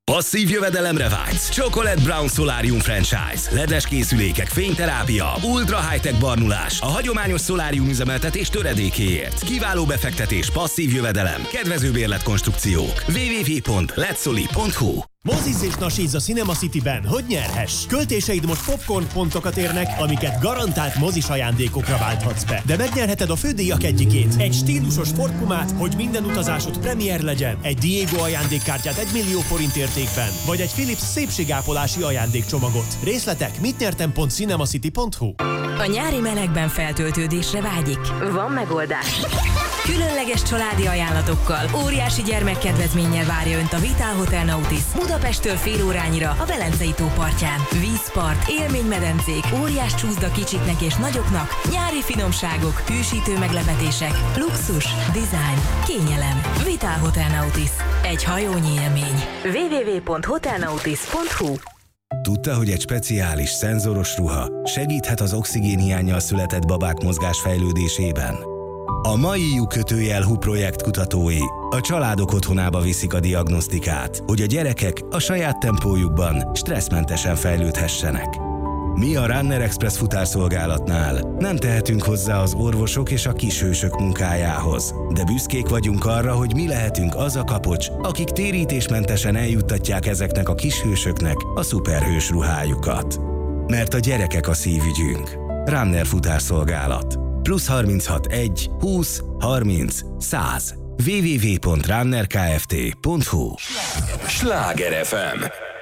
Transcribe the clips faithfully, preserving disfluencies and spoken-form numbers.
Passzív jövedelemre vágysz? Chocolate Brown Solarium Franchise. ledes készülékek, fényterápia, ultra high-tech barnulás. A hagyományos szolárium üzemeltetés töredékéért. Kiváló befektetés, passzív jövedelem, kedvező bérletkonstrukciók. double-u double-u double-u pont letsoli pont hu. Mozizz és nasízz a Cinema Cityben, hogy nyerhess! Költéseid most popcorn pontokat érnek, amiket garantált mozis ajándékokra válthatsz be. De megnyerheted a fődíjak egyikét, egy stílusos Ford Pumát, hogy minden utazásod premier legyen, egy Diego ajándékkártyát egy millió forint értékben, vagy egy Philips szépségápolási ajándékcsomagot. Részletek mit nyertem pont cinemacity pont hu. A nyári melegben feltöltődésre vágyik? Van megoldás! Különleges családi ajánlatokkal, óriási gyermekkedvezménnyel várja Önt a Vitál Hotel Nautis Budapesttől fél órányira a Velencei tó partján. Vízpart, élménymedencék, óriás csúszda kicsiknek és nagyoknak, nyári finomságok, hűsítő meglepetések, luxus, design, kényelem. Vitál Hotel Nautis. Egy hajónyi élmény. double-u double-u double-u pont hotelnautis pont hu. Tudta, hogy egy speciális, szenzoros ruha segíthet az oxigénhiánnyal született babák mozgásfejlődésében? A mai lyukkötőjel hú projekt kutatói a családok otthonába viszik a diagnosztikát, hogy a gyerekek a saját tempójukban stresszmentesen fejlődhessenek. Mi a Runner Express futárszolgálatnál nem tehetünk hozzá az orvosok és a kishősök munkájához, de büszkék vagyunk arra, hogy mi lehetünk az a kapocs, akik térítésmentesen eljuttatják ezeknek a kishősöknek a szuperhős ruhájukat. Mert a gyerekek a szívügyünk. Runner futárszolgálat. Plusz harminchat egy húsz harminc száz. double-u double-u double-u pont runner kft pont hu. Sláger ef em.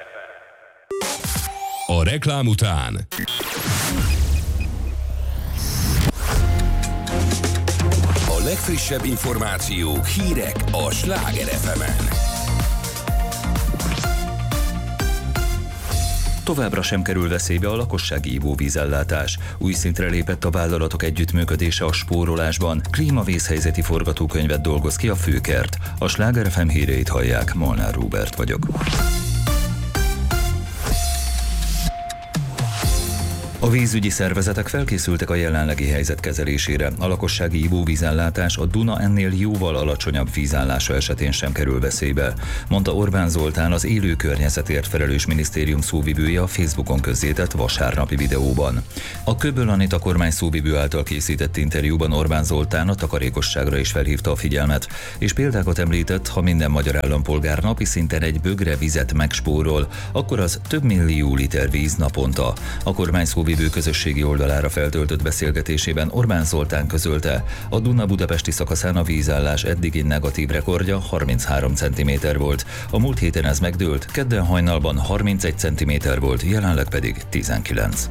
A reklám után a legfrissebb információk, hírek a Sláger ef emen. Továbbra sem kerül veszélybe a lakossági ivóvízellátás. Új szintre lépett a vállalatok együttműködése a spórolásban. Klímavészhelyzeti forgatókönyvet dolgoz ki a Főkert. A Sláger ef em híreit hallják, Molnár Róbert vagyok. A vízügyi szervezetek felkészültek a jelenlegi helyzet kezelésére. A lakossági ivóvízellátás a Duna ennél jóval alacsonyabb vízállása esetén sem kerül veszélybe, mondta Orbán Zoltán, az élő környezetért felelős minisztérium szóvivője a Facebookon közzétett vasárnapi videóban. A Köböl Anita kormány szóvivő által készített interjúban Orbán Zoltán a takarékosságra is felhívta a figyelmet, és példákat említett, ha minden magyar állampolgár napi szinten egy bögre vizet megspórol, akkor az több millió liter víz naponta. A kormány szóvivő közösségi oldalára feltöltött beszélgetésében Orbán Zoltán közölte, a Duna budapesti szakaszán a vízállás eddigi negatív rekordja harminchárom centiméter volt. A múlt héten ez megdőlt, kedden hajnalban harmincegy centiméter volt, jelenleg pedig tizenkilenc.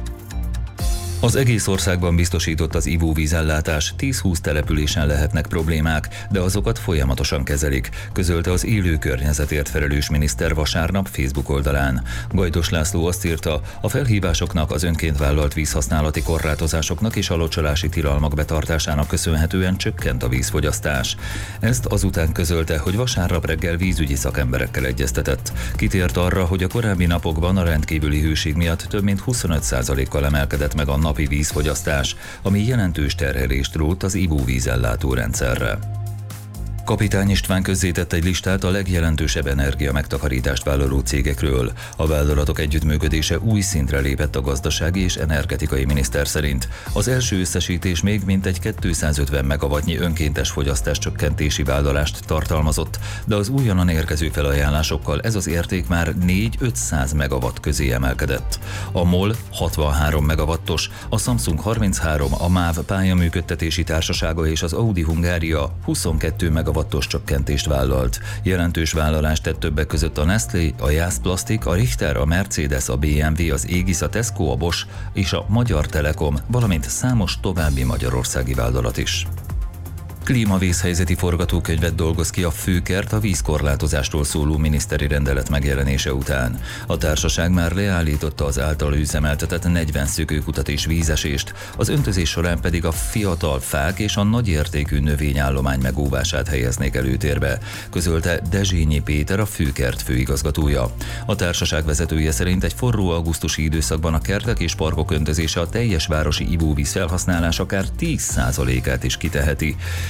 Az egész országban biztosított az ivóvízellátás, tíz-húsz településen lehetnek problémák, de azokat folyamatosan kezelik, közölte az élő környezetért felelős miniszter vasárnap Facebook oldalán. Gajdos László azt írta, a felhívásoknak, az önként vállalt vízhasználati korlátozásoknak és a locsolási tilalmak betartásának köszönhetően csökkent a vízfogyasztás. Ezt azután közölte, hogy vasárnap reggel vízügyi szakemberekkel egyeztetett. Kitért arra, hogy a korábbi napokban a rendkívüli hőség miatt több mint huszonöt százalékkal emelkedett meg a napi vízfogyasztás, ami jelentős terhelést rótt az ivóvízellátó rendszerre. Kapitány István közzétett egy listát a legjelentősebb energia megtakarítást vállaló cégekről. A vállalatok együttműködése új szintre lépett a gazdasági és energetikai miniszter szerint. Az első összesítés még mintegy kétszázötven megawattnyi önkéntes fogyasztás csökkentési vállalást tartalmazott, de az újonnan érkező felajánlásokkal ez az érték már négy-ötszáz megawatt közé emelkedett. A MOL hatvanhárom megawattos, a Samsung harminchárom, a MÁV pályaműködtetési társasága és az Audi Hungária huszonkettő megawattos csökkentést vállalt. Jelentős vállalást tett többek között a Nestlé, a Jász Plastik, a Richter, a Mercedes, a bé em vé, az Aegis, a Tesco, a Bosch és a Magyar Telekom, valamint számos további magyarországi vállalat is. Klímavészhelyzeti forgatókönyvet dolgoz ki a Főkert a vízkorlátozástól szóló miniszteri rendelet megjelenése után. A társaság már leállította az által üzemeltetett negyven szökőkutat és vízesést, az öntözés során pedig a fiatal fák és a nagyértékű növényállomány megóvását helyeznék előtérbe, közölte Dezsényi Péter, a Főkert főigazgatója. A társaság vezetője szerint egy forró augusztusi időszakban a kertek és parkok öntözése a teljes városi ivóvíz felhasználás akár tíz százalékát is kiteheti.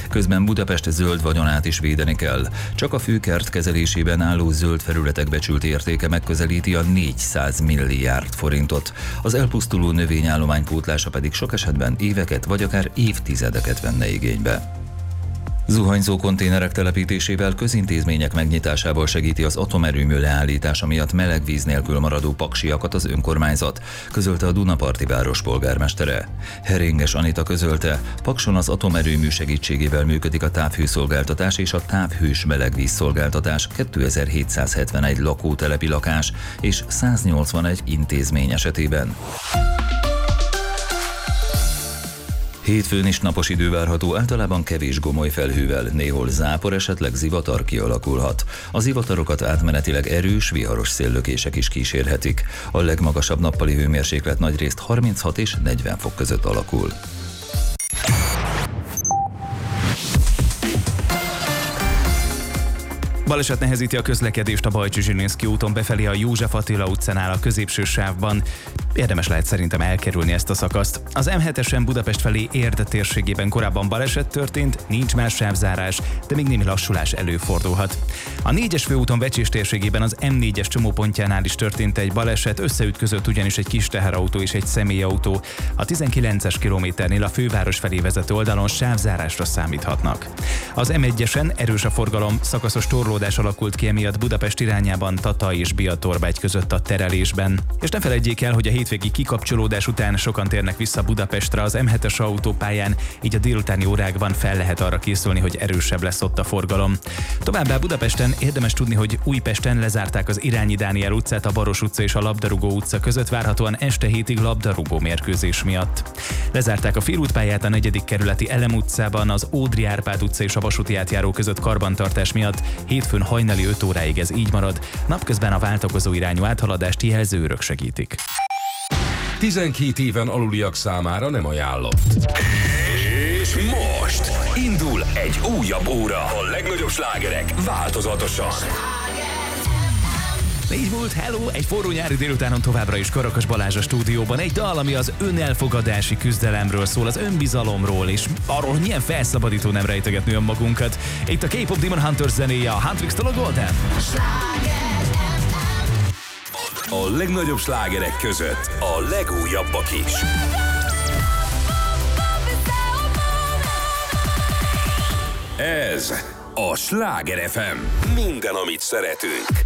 Közben Budapest zöld vagyonát is védeni kell. Csak a főkert kezelésében álló zöld felületek becsült értéke megközelíti a négyszáz milliárd forintot. Az elpusztuló növényállomány pótlása pedig sok esetben éveket vagy akár évtizedeket venne igénybe. Zuhanyzó konténerek telepítésével, közintézmények megnyitásával segíti az atomerőmű leállítása miatt meleg víz nélkül maradó paksiakat az önkormányzat, közölte a Dunaparti város polgármestere. Heringes Anita közölte, Pakson az atomerőmű segítségével működik a távhőszolgáltatás és a távhős melegvízszolgáltatás kétezer-hétszázhetvenegy lakótelepi lakás és száznyolcvanegy intézmény esetében. Hétfőn is napos idő várható, általában kevés gomoly felhővel, néhol zápor, esetleg zivatar kialakulhat. A zivatarokat átmenetileg erős, viharos széllökések is kísérhetik. A legmagasabb nappali hőmérséklet nagyrészt harminchat és negyven fok között alakul. Baleset nehezíti a közlekedést a Bajcsy-Zsilinszky úton befelé a József Attila utcánál a középső sávban. Érdemes lehet szerintem elkerülni ezt a szakaszt. Az em hetesen Budapest felé Érd térségében korábban baleset történt, nincs más sávzárás, de még némi lassulás előfordulhat. A négyes főúton Vecsés térségében az em négyes csomópontjánál is történt egy baleset, összeütközött ugyanis egy kis teherautó és egy személyautó. A tizenkilences kilométernél a főváros felé vezető oldalon sávzárásra számíthatnak. Az em egyesen erős a forgalom, szakaszos torlódás alakult ki emiatt Budapest irányában Tata és Biatorbágy között a terelésben. És ne felejtjék el, hogy a hétvégi kikapcsolódás után sokan térnek vissza Budapestre az em hetes autópályán, így a délutáni órákban fel lehet arra készülni, hogy erősebb lesz ott a forgalom. Továbbá Budapesten érdemes tudni, hogy Újpesten lezárták az Irányi Dániel utcát a Baros utca és a Labdarúgó utca között várhatóan este hétig labdarúgó mérkőzés miatt. Lezárták a félútpályát a negyedik kerületi Elem utcában, az Ódri Árpád utca és a vasúti átjáró között karbantartás miatt. Hétfőn hajnali öt óráig ez így marad, napközben a váltakozó irányú áthaladást jelzőrök segítik. tizenkét éven aluliak számára nem ajánlott. És most indul egy újabb óra. A legnagyobb slágerek változatosan. Így volt, hello! Egy forró nyári délutánon továbbra is Karakas Balázs a stúdióban. Egy dal, ami az önelfogadási küzdelemről szól, az önbizalomról, és arról, hogy milyen felszabadító nem rejtegetni önmagunkat. Itt a K-pop Demon Hunters zenéje, a Huntrix-től a Golden. A legnagyobb slágerek között a legújabbak is. Ez a Sláger ef em. Minden, amit szeretünk.